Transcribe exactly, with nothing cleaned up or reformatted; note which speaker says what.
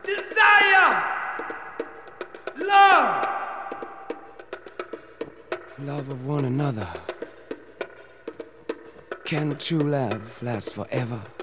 Speaker 1: desire, love.
Speaker 2: Love of one another. Can true love last forever?